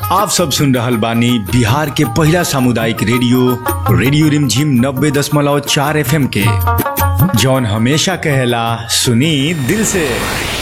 आप सब सुन रहल बानी बिहार के पहला सामुदायिक रेडियो रिमझिम 90.4 FM के, जौन हमेशा कहेला सुनी दिल से।